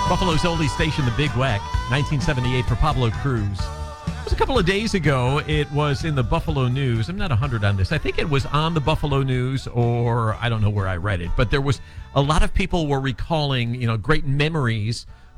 Buffalo's only station, The Big Weck, 1978 for Pablo Cruz. It was a couple of days ago. It was in the Buffalo News. I'm not 100 on this. I think it was on the Buffalo News, or I don't know where I read it. But there was a lot of people were recalling, great memories